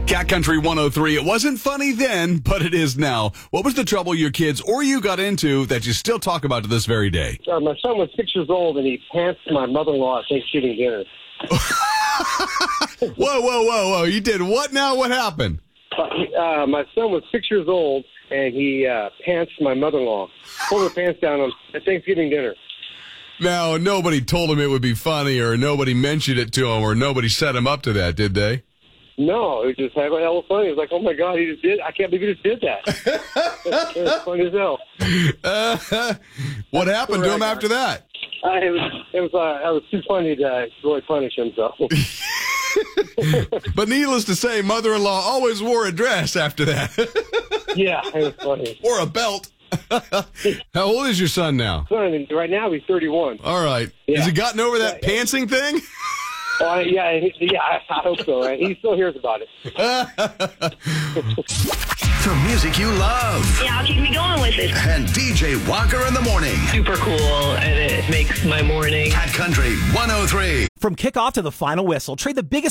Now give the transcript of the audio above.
Cat Country 103. It wasn't funny then, but it is now. What was the trouble your kids or you got into that you still talk about to this very day? My son was 6 years old, and he pantsed my mother-in-law at Thanksgiving dinner. Whoa. You did what now? What happened? My son was 6 years old, and he pantsed my mother-in-law. Pulled her pants down at Thanksgiving dinner. Now, nobody told him it would be funny, or nobody mentioned it to him, or nobody set him up to that, did they? No, it was just hella funny. It was like, oh my God, he just did. I can't believe he just did that. It was funny as hell. What happened to him after that? It was too funny to really punish him. So. But needless to say, mother-in-law always wore a dress after that. Yeah, it was funny. Or a belt. How old is your son now? Right now he's 31. All right. Yeah. Has he gotten over that pantsing thing? Yeah, I hope so. Right? He still hears about it. The music you love. Yeah, I'll keep me going with it. And DJ Walker in the morning. Super cool, and it makes my morning. Cat Country 103. From kickoff to the final whistle, trade the biggest